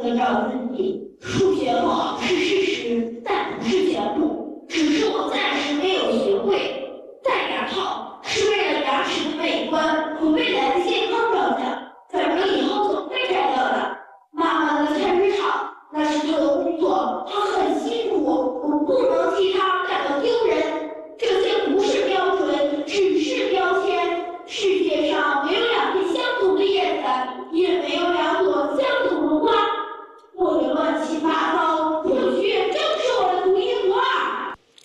得着自己。数学不好是事实，但不是全部，只是我暂时没有学会。戴牙套是为了牙齿的美观和